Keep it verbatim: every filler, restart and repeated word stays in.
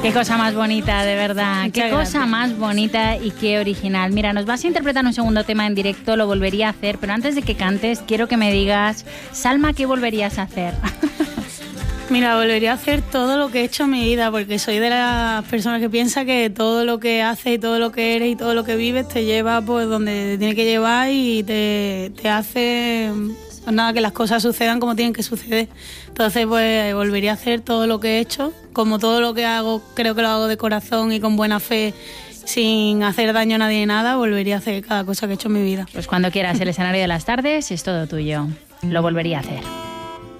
Qué cosa más bonita, de verdad. Muchas qué gracias. cosa más bonita y qué original. Mira, nos vas a interpretar un segundo tema en directo, lo volvería a hacer, pero antes de que cantes, quiero que me digas, Salma, ¿qué volverías a hacer? Mira, volvería a hacer todo lo que he hecho en mi vida, porque soy de las personas que piensa que todo lo que haces y todo lo que eres y todo lo que vives te lleva pues donde te tiene que llevar y te, te hace pues nada, que las cosas sucedan como tienen que suceder. Entonces pues volvería a hacer todo lo que he hecho, como todo lo que hago, creo que lo hago de corazón y con buena fe, sin hacer daño a nadie ni nada, volvería a hacer cada cosa que he hecho en mi vida. Pues cuando quieras, el escenario de las tardes es todo tuyo. Lo volvería a hacer.